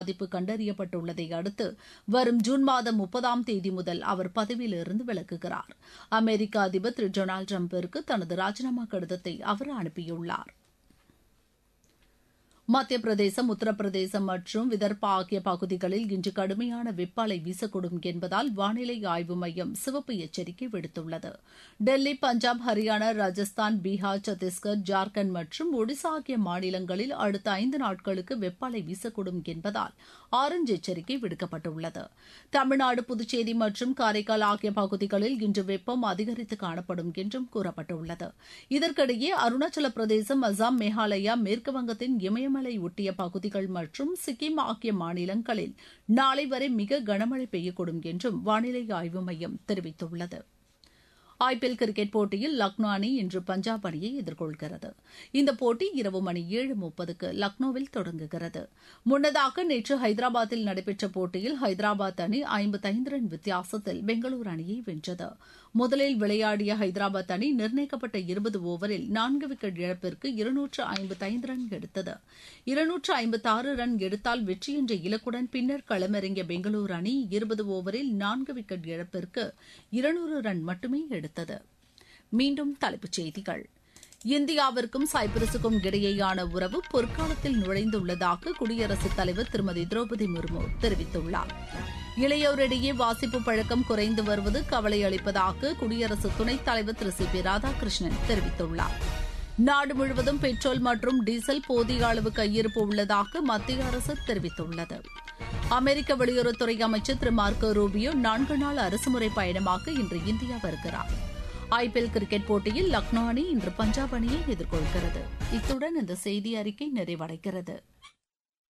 பாதிப்பு கண்டறியப்பட்டுள்ளதை அடுத்து வரும் ஜூன் மாதம் 30ஆம் தேதி முதல் அவர் பதவியிலிருந்து விலகுகிறார். அமெரிக்க அதிபர் திரு டொனால்டு டிரம்பிற்கு தனது ராஜினாமா கடிதத்தை அவர் அனுப்பியுள்ளார். மத்திய பிரதேசம், உத்தரப்பிரதேசம் மற்றும் விதர்பா ஆகிய பகுதிகளில் இன்று கடுமையான வெப்ப அலை வீசக்கூடும் என்பதால் வானிலை ஆய்வு மையம் சிவப்பு எச்சரிக்கை விடுத்துள்ளது. டெல்லி, பஞ்சாப், ஹரியானா, ராஜஸ்தான், பீகார், சத்தீஸ்கர், ஜார்க்கண்ட் மற்றும் ஒடிசா ஆகிய மாநிலங்களில் அடுத்த 5 நாட்களுக்கு வெப்ப அலை வீசக்கூடும் என்பதால் ஆரஞ்ச் எச்சரிக்கை விடுக்கப்பட்டுள்ளது. தமிழ்நாடு, புதுச்சேரி மற்றும் காரைக்கால் ஆகிய பகுதிகளில் இன்று வெப்பம் அதிகரித்து காணப்படும் என்றும் கூறப்பட்டுள்ளது. இதற்கிடையே அருணாச்சல பிரதேசம், அசாம், மேகாலயா, மேற்குவங்கத்தின் இமயமலை ஒட்டிய பகுதிகள் மற்றும் சிக்கிம் ஆகிய மாநிலங்களில் நாளை வரை மிக கனமழை பெய்யக்கூடும் என்றும் வானிலை ஆய்வு மையம் தெரிவித்துள்ளது. ஐபிஎல் கிரிக்கெட் போட்டியில் லக்னோ அணி இன்று பஞ்சாப் அணியை எதிர்கொள்கிறது. இந்த போட்டி இரவு மணி 7:30க்கு லக்னோவில் தொடங்குகிறது. முன்னதாக நேற்று ஹைதராபாத்தில் நடைபெற்ற போட்டியில் ஹைதராபாத் அணி 55 ரன் வித்தியாசத்தில் பெங்களூரு அணியை வென்றது. முதலில் விளையாடிய ஹைதராபாத் அணி நிர்ணயிக்கப்பட்ட 20 ஓவரில் 4 விக்கெட் இழப்பிற்கு 255 ரன் எடுத்தது. 256 ரன் எடுத்தால் வெற்றி என்ற இலக்குடன் பின்னர் களமிறங்கிய பெங்களூரு அணி 20 ஓவரில் 4 விக்கெட் இழப்பிற்கு 200 ரன் மட்டுமே எடுத்தது. மீண்டும் தலைப்புச் செய்திகள். இந்தியாவிற்கும் சைப்ரஸுக்கும் இடையேயான உறவு பொற்காலத்தில் நுழைந்துள்ளதாக குடியரசுத் தலைவர் திருமதி திரௌபதி முர்மு தெரிவித்துள்ளார். இளையோரிடையே வாசிப்பு பழக்கம் குறைந்து வருவது கவலை அளிப்பதாக குடியரசு துணைத் தலைவர் திரு சி பி ராதாகிருஷ்ணன் தெரிவித்துள்ளார். நாடு முழுவதும் பெட்ரோல் மற்றும் டீசல் போதிய அளவு கையிருப்பு உள்ளதாக மத்திய அரசு தெரிவித்துள்ளது. அமெரிக்க வெளியுறவுத்துறை அமைச்சர் திரு மார்க்கோ ரூபியோ 4 நாள் அரசுமுறை பயணமாக இன்று இந்தியா வருகிறார். ஐபிஎல் கிரிக்கெட் போட்டியில் லக்னோ அணி இன்று பஞ்சாப் அணியை எதிர்கொள்கிறது. இத்துடன் இந்த செய்தி அறிக்கை நிறைவடைகிறது.